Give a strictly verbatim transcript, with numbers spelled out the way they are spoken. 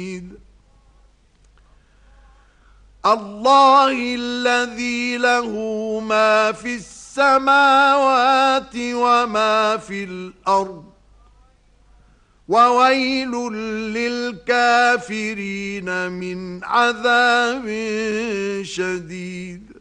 الله الذي له ما في السماوات وما في الأرض وويل للكافرين من عذاب شديد.